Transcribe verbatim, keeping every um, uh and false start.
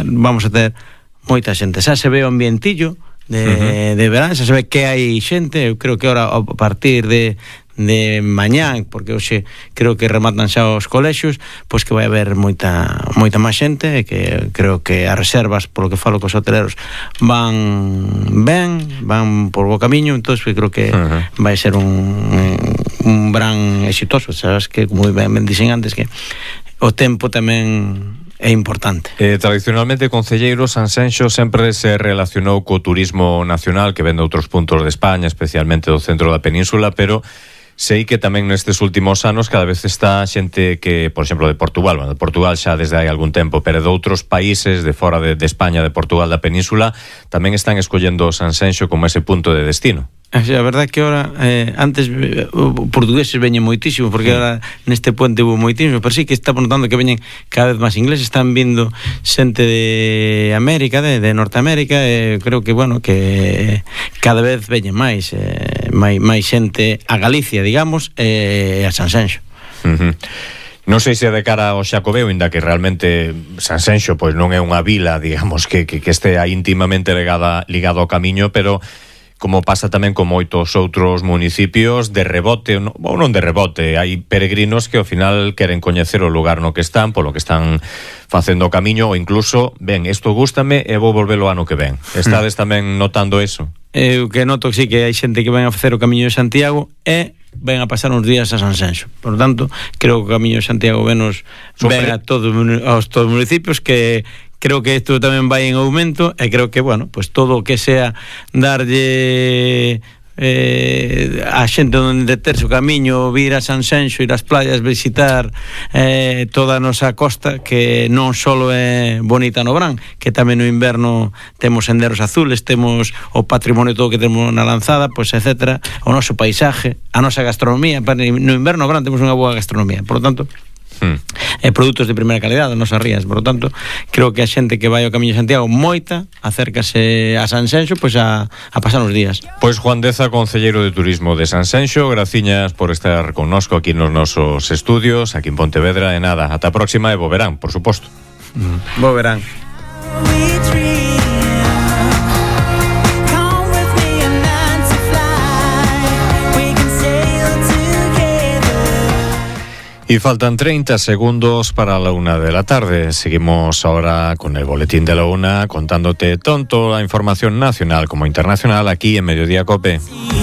vamos a ter moita xente. Xa se ve o ambientillo de, uh-huh. de verán, xa se ve que hai xente. Eu creo que ahora a partir de de mañán, porque hoxe creo que rematan xa os colexios, pois que vai haber moita moita máis xente, e que creo que as reservas, polo que falo cos hoteleros, van ben, van por bo camiño. Entón, creo que uh-huh. vai ser un un gran exitoso. Sabes que, como ben, ben dixen antes, que o tempo tamén é importante. Eh, tradicionalmente, concelleiro, Sanxenxo sempre se relacionou co turismo nacional que ven de outros puntos de España, especialmente do centro da península, pero sei que tamén nestes últimos anos cada vez está xente que, por exemplo, de Portugal, bueno, de Portugal xa desde hai algún tempo, pero de outros países de fora de, de España, de Portugal, da península, tamén están escollendo Sanxenxo como ese punto de destino. A verdade é que ahora, eh, antes o portugueses veñen moitísimo, porque ahora neste puente hubo moitísimo, pero sí que está notando que veñen cada vez máis ingleses. Están vindo xente de América, de, de Norteamérica, e eh, creo que, bueno, que cada vez veñen máis eh, máis, máis xente a Galicia, digamos, e eh, a Sanxenxo. Uh-huh. Non sei se de cara ao Xacobeo, inda que realmente Sanxenxo pois non é unha vila, digamos, que, que, que estea íntimamente ligada, ligado ao camiño, pero como pasa tamén con moitos outros municipios, de rebote, ou non de rebote, hai peregrinos que ao final queren coñecer o lugar no que están, polo que están facendo o camiño, ou incluso, ben, isto gústame e vou volvelo ano que ven. Estades tamén notando eso? Eu que noto que sí, que hai xente que ven a facer o Camiño de Santiago e ven a pasar uns días a Sanxenxo. Por lo tanto, creo que o Camiño de Santiago venos ven a todos os todos os municipios, que creo que isto tamén vai en aumento, e creo que, bueno, pues todo o que sea darlle eh, a xente onde deterse o camiño, vir a Sanxenxo, ir ás playas, visitar eh, toda a nosa costa, que non só é bonita no verán, que tamén no inverno temos senderos azules, temos o patrimonio todo que temos na Lanzada, pois, pues, etcétera, o noso paisaje, a nosa gastronomía. No inverno no verán temos unha boa gastronomía, por lo tanto Hmm. e produtos de primeira calidade das nosas rías. Por lo tanto, creo que a xente que vai ao Camiño de Santiago moita acércase a Sanxenxo, pois, a, a pasar uns días. Pois Juan Deza, concelleiro de turismo de Sanxenxo, graciñas por estar connosco aquí nos nosos estudios, aquí en Pontevedra. E nada, ata a próxima, e bo verán, por suposto. Mm. Bo verán. Y faltan treinta segundos para la una de la tarde. Seguimos ahora con el boletín de la una, contándote tanto la información nacional como internacional aquí en Mediodía Cope.